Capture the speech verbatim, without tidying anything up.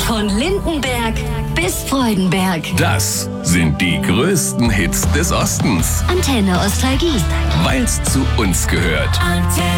Von Lindenberg bis Freudenberg. Das sind die größten Hits des Ostens. Antenne Ostalgie. Weil's zu uns gehört. Antenne.